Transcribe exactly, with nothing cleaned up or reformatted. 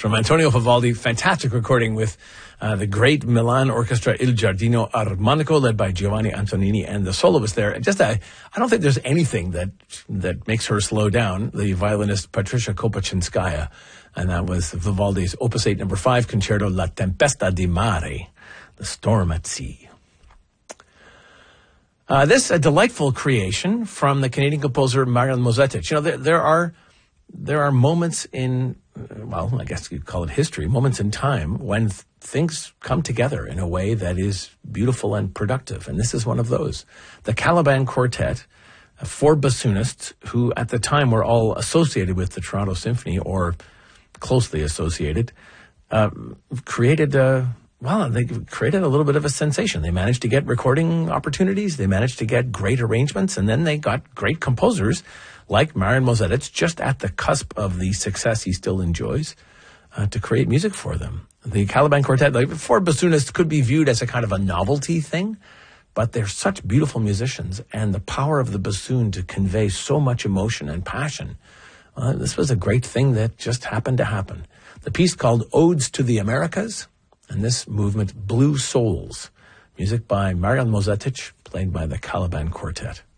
from Antonio Vivaldi. Fantastic recording with uh, the great Milan Orchestra Il Giardino Armonico, led by Giovanni Antonini, and the soloist there. Just, uh, I don't think there's anything that that makes her slow down. The violinist Patricia Kopachinskaya, and that was Vivaldi's Opus eight, number five, Concerto La Tempesta di Mare, the storm at sea. Uh, this a delightful creation from the Canadian composer Marian Mozetic. You know, there, there are there are moments in, well, I guess you'd call it history, moments in time when th- things come together in a way that is beautiful and productive, and this is one of those. The Caliban Quartet, uh, four bassoonists who at the time were all associated with the Toronto Symphony or closely associated, uh, created a Well, they created a little bit of a sensation. They managed to get recording opportunities. They managed to get great arrangements. And then they got great composers like Marian Mozetic, just at the cusp of the success he still enjoys, uh, to create music for them. The Caliban Quartet, like four bassoonists, could be viewed as a kind of a novelty thing, but they're such beautiful musicians. And the power of the bassoon to convey so much emotion and passion. Uh, this was a great thing that just happened to happen. The piece called Odes to the Americas, and this movement, Blue Souls, music by Marian Mozetic, played by the Caliban Quartet.